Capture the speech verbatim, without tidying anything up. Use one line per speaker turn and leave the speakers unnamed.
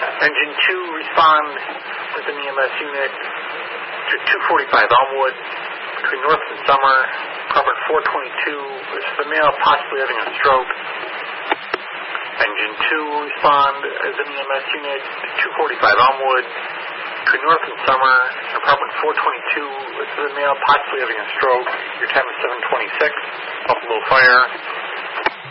Engine two, respond with an E M S unit to two forty-five Elmwood, between North and Summer, apartment four twenty-two. This is a male possibly having a stroke. Engine two, respond as an E M S unit to two forty-five Elmwood, between North and Summer, apartment four twenty-two. This is a male possibly having a stroke. Your time is seven twenty-six. Buffalo Fire.